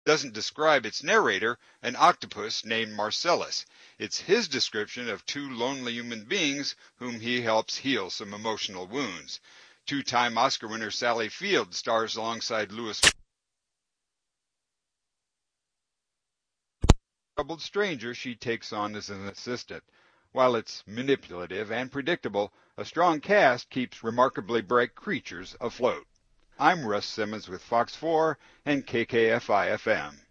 Doesn't describe its narrator, an octopus named Marcellus. It's his description of two lonely human beings whom he helps heal some emotional wounds. Two-time Oscar winner Sally Field stars alongside Louis. Troubled stranger she takes on as an assistant. While it's manipulative and predictable, a strong cast keeps remarkably bright creatures afloat. I'm Russ Simmons with Fox 4 and KKFI FM.